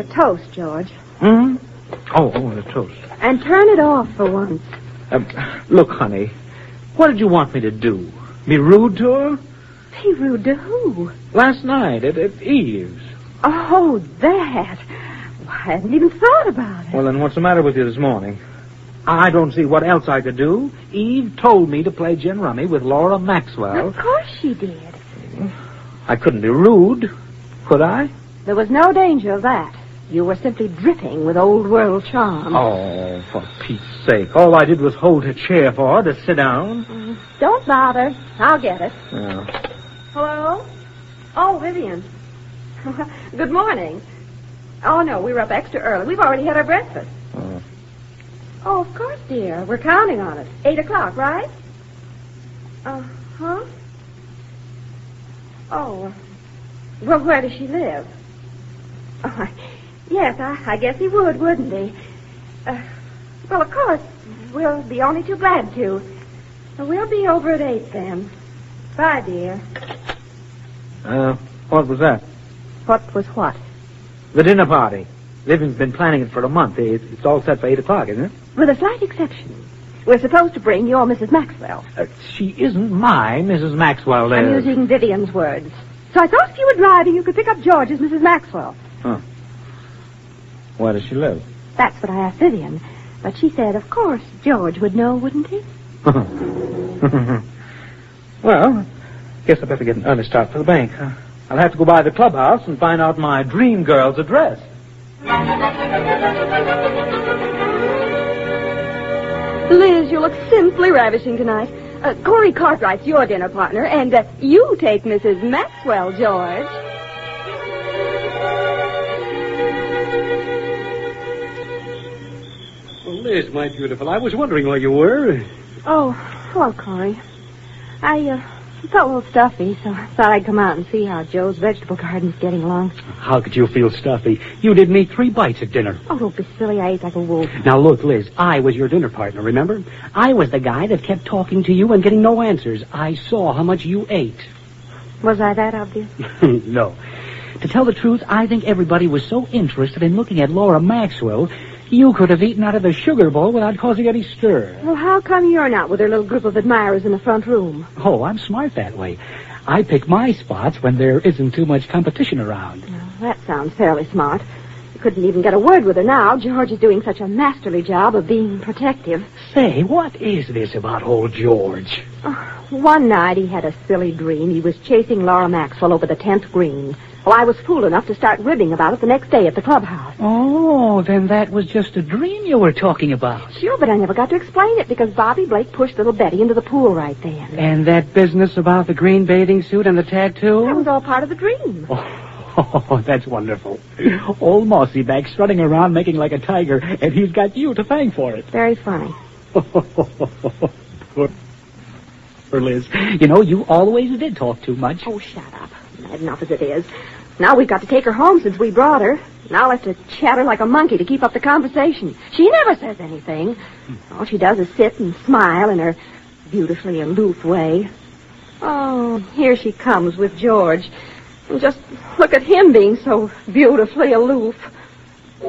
your toast, George. Hmm? Oh, the toast. And turn it off for once. Look, honey, what did you want me to do? Be rude to her? Be rude to who? Last night at Eve's. Oh, that. I hadn't even thought about it. Well, then what's the matter with you this morning? I don't see what else I could do. Eve told me to play gin rummy with Laura Maxwell. Of course she did. I couldn't be rude, could I? There was no danger of that. You were simply dripping with old world charm. Oh, for Pete's sake. All I did was hold a chair for her to sit down. Don't bother. I'll get it. Oh. Hello? Oh, Vivian. Good morning. Oh, no, we were up extra early. We've already had our breakfast. Oh, of course, dear. We're counting on it. 8 o'clock, right? Huh? Oh, well, where does she live? Oh, yes, I guess he would, wouldn't he? Well, of course, we'll be only too glad to. We'll be over at 8 then. Bye, dear. What was that? What was what? The dinner party. Vivian's been planning it for a month. It's all set for 8 o'clock, isn't it? With a slight exception. We're supposed to bring your Mrs. Maxwell. She isn't my Mrs. Maxwell, Liz. I'm using Vivian's words. So I thought if you were driving, you could pick up George's Mrs. Maxwell. Huh. Where does she live? That's what I asked Vivian. But she said, of course, George would know, wouldn't he? Well, guess I better get an early start for the bank. I'll have to go by the clubhouse and find out my dream girl's address. Liz, you look simply ravishing tonight. Corey Cartwright's your dinner partner, and you take Mrs. Maxwell, George. Well, Liz, my beautiful, I was wondering where you were. Oh, hello, Corey. I felt a little stuffy, so I thought I'd come out and see how Joe's vegetable garden's getting along. How could you feel stuffy? You didn't eat 3 bites at dinner. Oh, don't be silly. I ate like a wolf. Now, look, Liz, I was your dinner partner, remember? I was the guy that kept talking to you and getting no answers. I saw how much you ate. Was I that obvious? No. To tell the truth, I think everybody was so interested in looking at Laura Maxwell, you could have eaten out of the sugar bowl without causing any stir. Well, how come you're not with her little group of admirers in the front room? Oh, I'm smart that way. I pick my spots when there isn't too much competition around. Well, that sounds fairly smart. You couldn't even get a word with her now. George is doing such a masterly job of being protective. Say, what is this about old George? One night he had a silly dream. He was chasing Laura Maxwell over the 10th green. Well, I was fool enough to start ribbing about it the next day at the clubhouse. Oh, then that was just a dream you were talking about. Sure, but I never got to explain it because Bobby Blake pushed little Betty into the pool right then. And that business about the green bathing suit and the tattoo? That was all part of the dream. Oh, that's wonderful. Old Mossy back strutting around making like a tiger, and he's got you to thank for it. Very funny. Poor Liz. You know, you always did talk too much. Oh, shut up. Bad enough as it is. Now we've got to take her home since we brought her. Now I'll have to chatter like a monkey to keep up the conversation. She never says anything. All she does is sit and smile in her beautifully aloof way. Oh, here she comes with George. And just look at him being so beautifully aloof.